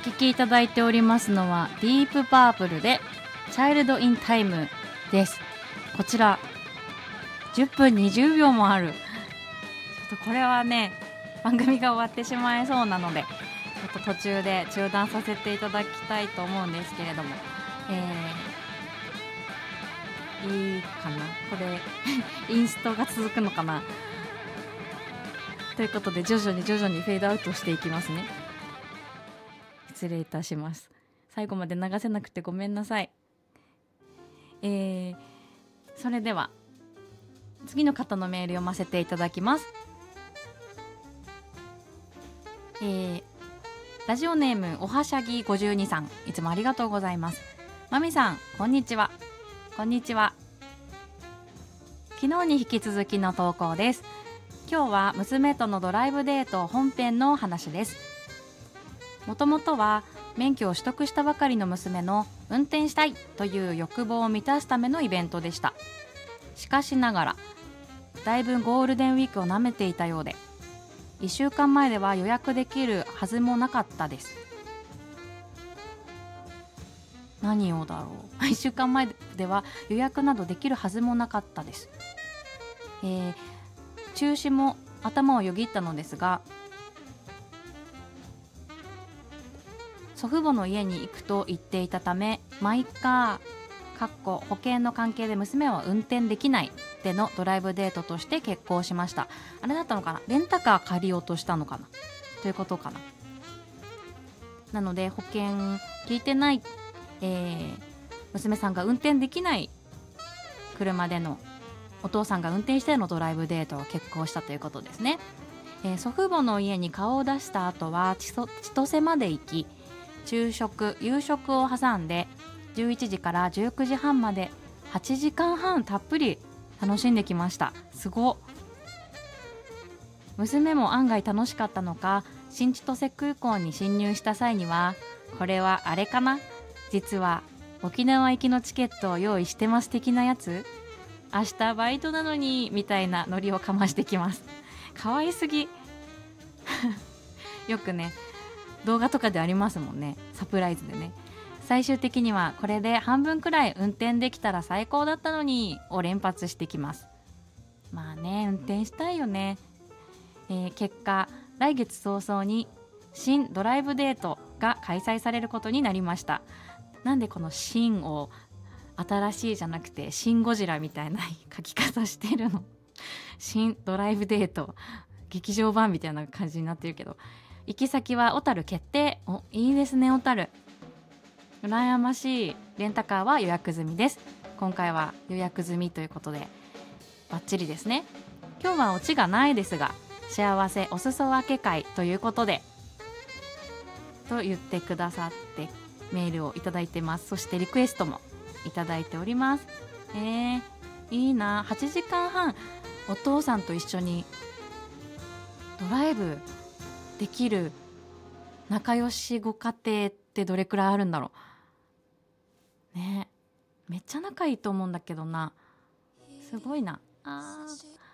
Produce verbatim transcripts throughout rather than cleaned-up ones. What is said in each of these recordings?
聴きいただいておりますのはディープパープルでチャイルドインタイムです。こちらじゅっぷんにじゅうびょうもある。ちょっとこれはね番組が終わってしまいそうなのでちょっと途中で中断させていただきたいと思うんですけれども、えー、いいかなこれインストが続くのかなということで徐々に徐々にフェードアウトしていきますね。失礼いたします。最後まで流せなくてごめんなさい。えー、それでは次の方のメール読ませていただきます。えー、ラジオネームおはしゃぎごじゅうにさん、いつもありがとうございます。まみさんこんにちは。こんにちは。昨日に引き続きの投稿です。今日は娘とのドライブデート本編の話です。もともとは免許を取得したばかりの娘の運転したいという欲望を満たすためのイベントでした。しかしながらだいぶゴールデンウィークをなめていたようで、いっしゅうかんまえでは予約できるはずもなかったです。何をだろういっしゅうかんまえでは予約などできるはずもなかったです。えー、中止も頭をよぎったのですが、祖父母の家に行くと言っていたため、マイカーかっこ保険の関係で娘は運転できないでのドライブデートとして決行しました。あれだったのかな、レンタカー借りようとしたのかなということかな。なので保険聞いてない、えー、娘さんが運転できない車でのお父さんが運転してのドライブデートを決行したということですね。えー、祖父母の家に顔を出した後は千歳まで行き、昼食夕食を挟んでじゅういちじからじゅうくじはんまではちじかんはんたっぷり楽しんできました。すごっ。娘も案外楽しかったのか、新千歳空港に侵入した際には、これはあれかな、実は沖縄行きのチケットを用意してます的なやつ、明日バイトなのにみたいなノリをかましてきます。かわいすぎよくね動画とかでありますもんね、サプライズでね。最終的にはこれで半分くらい運転できたら最高だったのにを連発してきます。まあね、運転したいよね。えー、結果来月早々に新ドライブデートが開催されることになりました。なんでこの新を新しいじゃなくてシンゴジラみたいな書き方してるの新ドライブデート劇場版みたいな感じになってるけど、行き先は小樽決定。お、いいですね小樽。羨ましい。レンタカーは予約済みです。今回は予約済みということでバッチリですね。今日はオチがないですが、幸せお裾分け会ということでと言ってくださってメールをいただいてます。そしてリクエストもいただいております。えー、いいな。はちじかんはんお父さんと一緒にドライブできる仲良しご家庭ってどれくらいあるんだろうね。めっちゃ仲いいと思うんだけどな。すごいな。あ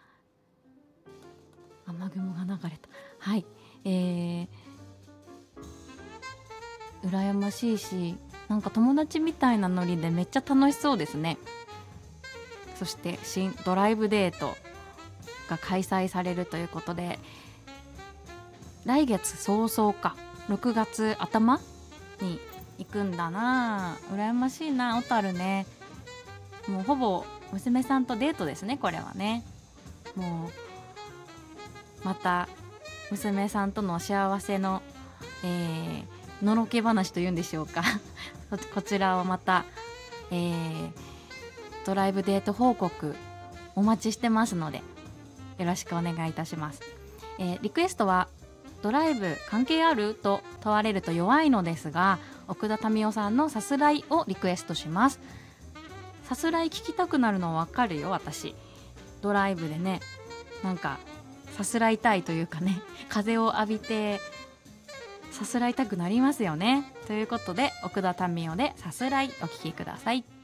ー、雨雲が流れた。はい、えー、羨ましいし、なんか友達みたいなノリでめっちゃ楽しそうですね。そして新ドライブデートが開催されるということで、来月早々かろくがつ頭に行くんだな。羨ましいな小樽ね。もうほぼ娘さんとデートですねこれはね。もうまた娘さんとの幸せの、えー、のろけ話というんでしょうかこちらをまた、えー、ドライブデート報告お待ちしてますのでよろしくお願いいたします。えー、リクエストはドライブ関係あると問われると弱いのですが、奥田民生さんのさすらいをリクエストします。さすらい聞きたくなるのわかるよ。私ドライブでね、なんかさすらいたいというかね、風を浴びてさすらいたくなりますよね。ということで奥田民生でさすらいお聞きください。